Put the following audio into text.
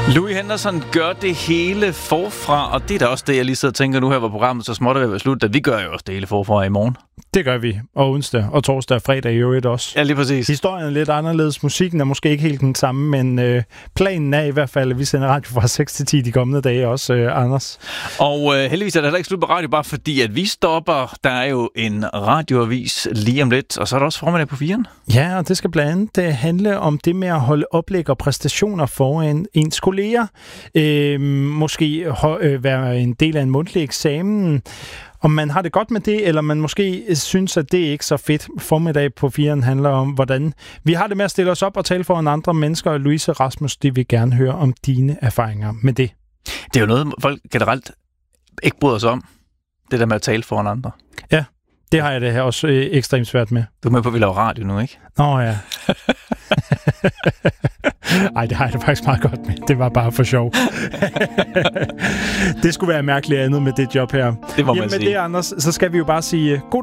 Louis Henderson gør det hele forfra, og det er da også det, jeg lige sidder og tænker nu her, hvor programmet så småt er ved at slutte, at vi gør jo også det hele forfra i morgen. Det gør vi. Og onsdag og torsdag og fredag i øvrigt også. Ja, lige præcis. Historien er lidt anderledes. Musikken er måske ikke helt den samme, men planen er i hvert fald, at vi sender radio fra 6 til 10 de kommende dage også, Anders. Og heldigvis er der heller ikke slut på radio, bare fordi at vi stopper. Der er jo en radioavis lige om lidt, og så er der også formiddag på 4'eren. Ja, og det skal blandt andet handle om det med at holde oplæg og præstationer foran ens kolleger. Måske være en del af en mundtlig eksamen. Om man har det godt med det, eller man måske synes, at det er ikke så fedt. Formiddag på 4'eren handler om, hvordan vi har det med at stille os op og tale foran andre mennesker. Og Louise og Rasmus, de vil gerne høre om dine erfaringer med det. Det er jo noget, folk generelt ikke bryder sig om. Det der med at tale foran andre. Ja, det har jeg det her også ekstremt svært med. Du er med på, at vi laver radio nu, ikke? Nå ja. Ej, det har jeg det faktisk meget godt med. Det var bare for sjov. Det skulle være mærkeligt andet med det job her. Det må man med sige. det, Anders, så skal vi jo bare sige god